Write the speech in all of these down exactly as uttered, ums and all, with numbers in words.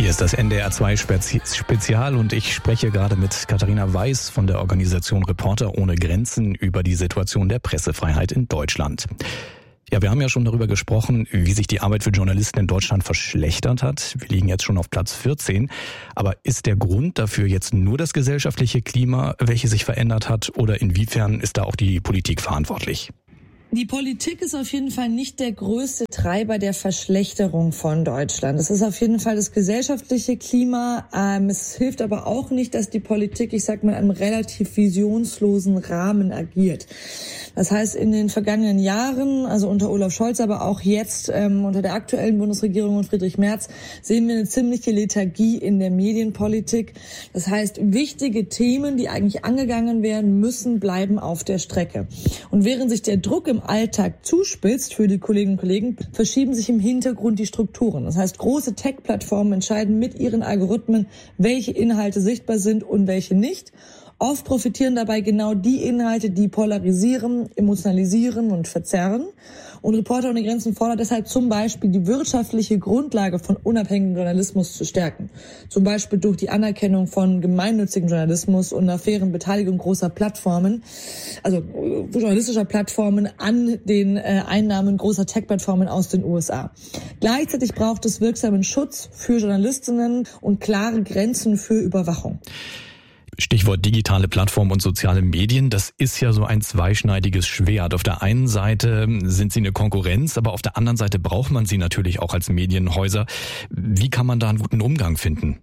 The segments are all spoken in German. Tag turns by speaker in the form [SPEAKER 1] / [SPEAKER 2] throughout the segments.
[SPEAKER 1] Hier ist das N D R zwei Spezial und ich spreche gerade mit Katharina Weiß von der Organisation Reporter ohne Grenzen über die Situation der Pressefreiheit in Deutschland. Ja, wir haben ja schon darüber gesprochen, wie sich die Arbeit für Journalisten in Deutschland verschlechtert hat. Wir liegen jetzt schon auf Platz vierzehn. Aber ist der Grund dafür jetzt nur das gesellschaftliche Klima, welches sich verändert hat, oder inwiefern ist da auch die Politik verantwortlich?
[SPEAKER 2] Die Politik ist auf jeden Fall nicht der größte Treiber der Verschlechterung von Deutschland. Es ist auf jeden Fall das gesellschaftliche Klima. Ähm, es hilft aber auch nicht, dass die Politik, ich sag mal, in einem relativ visionslosen Rahmen agiert. Das heißt, in den vergangenen Jahren, also unter Olaf Scholz, aber auch jetzt ähm, unter der aktuellen Bundesregierung und Friedrich Merz, sehen wir eine ziemliche Lethargie in der Medienpolitik. Das heißt, wichtige Themen, die eigentlich angegangen werden müssen, bleiben auf der Strecke. Und während sich der Druck im Alltag zuspitzt für die Kolleginnen und Kollegen, verschieben sich im Hintergrund die Strukturen. Das heißt, große Tech-Plattformen entscheiden mit ihren Algorithmen, welche Inhalte sichtbar sind und welche nicht. Oft profitieren dabei genau die Inhalte, die polarisieren, emotionalisieren und verzerren. Und Reporter ohne Grenzen fordert deshalb zum Beispiel, die wirtschaftliche Grundlage von unabhängigem Journalismus zu stärken. Zum Beispiel durch die Anerkennung von gemeinnützigem Journalismus und einer fairen Beteiligung großer Plattformen, also journalistischer Plattformen an den äh, Einnahmen großer Tech-Plattformen aus den U S A. Gleichzeitig braucht es wirksamen Schutz für Journalistinnen und klare Grenzen für Überwachung.
[SPEAKER 1] Stichwort digitale Plattformen und soziale Medien, das ist ja so ein zweischneidiges Schwert. Auf der einen Seite sind sie eine Konkurrenz, aber auf der anderen Seite braucht man sie natürlich auch als Medienhäuser. Wie kann man da einen guten Umgang finden?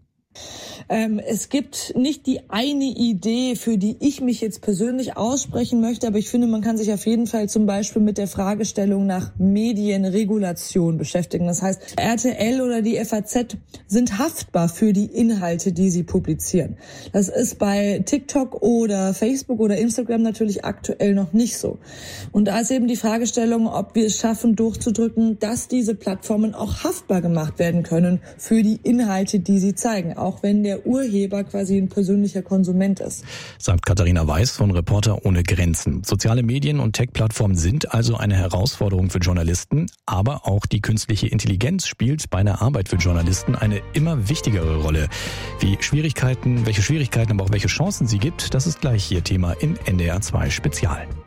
[SPEAKER 2] Ähm, es gibt nicht die eine Idee, für die ich mich jetzt persönlich aussprechen möchte, aber ich finde, man kann sich auf jeden Fall zum Beispiel mit der Fragestellung nach Medienregulation beschäftigen. Das heißt, R T L oder die F A Z sind haftbar für die Inhalte, die sie publizieren. Das ist bei TikTok oder Facebook oder Instagram natürlich aktuell noch nicht so. Und da ist eben die Fragestellung, ob wir es schaffen, durchzudrücken, dass diese Plattformen auch haftbar gemacht werden können für die Inhalte, die sie zeigen, auch wenn der Urheber quasi ein persönlicher Konsument ist.
[SPEAKER 1] Sagt Katharina Weiß von Reporter ohne Grenzen. Soziale Medien und Tech-Plattformen sind also eine Herausforderung für Journalisten, aber auch die künstliche Intelligenz spielt bei der Arbeit für Journalisten eine immer wichtigere Rolle. Wie Schwierigkeiten, welche Schwierigkeiten, aber auch welche Chancen sie gibt, das ist gleich hier Thema im N D R zwei Spezial.